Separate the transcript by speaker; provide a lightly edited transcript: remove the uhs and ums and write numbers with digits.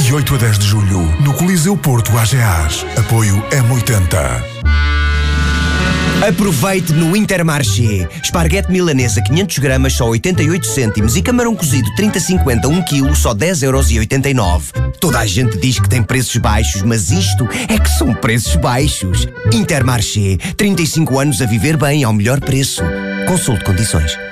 Speaker 1: De 8 a 10 de julho, no Coliseu Porto AGAs. Apoio M80.
Speaker 2: Aproveite no Intermarché. Esparguete milanesa 500 gramas só 88 cêntimos e camarão cozido 30,50 1 kg só 10,89 €. Toda a gente diz que tem preços baixos, mas isto é que são preços baixos. Intermarché, 35 anos a viver bem ao melhor preço. Consulte condições.